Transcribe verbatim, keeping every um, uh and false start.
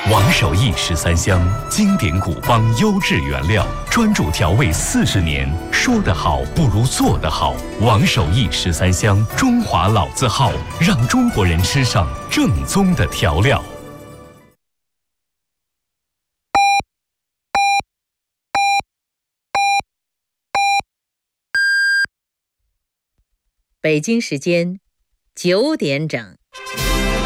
王守义十三香，经典古方优质原料，专注调味四十年，说得好不如做得好。王守义十三香，中华老字号，让中国人吃上正宗的调料。 北京时间九点整。